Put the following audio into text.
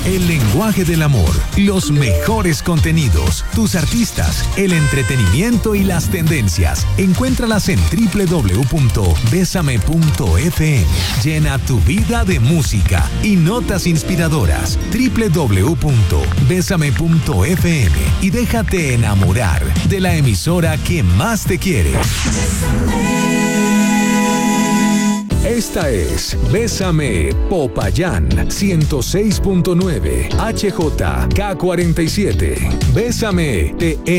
El lenguaje del amor, los mejores contenidos, tus artistas, el entretenimiento y las tendencias. Encuéntralas en www.besame.fm. Llena tu vida de música y notas inspiradoras. www.besame.fm y déjate enamorar de la emisora que más te quiere. Esta es Bésame Popayán 106.9 HJK47. Bésame